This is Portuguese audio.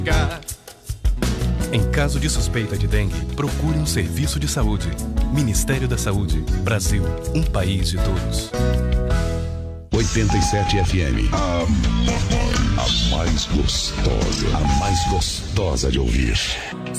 Em caso de suspeita de dengue, procure um serviço de saúde. Ministério da Saúde. Brasil, um país de todos. 87 FM. A mais gostosa. A mais gostosa de ouvir.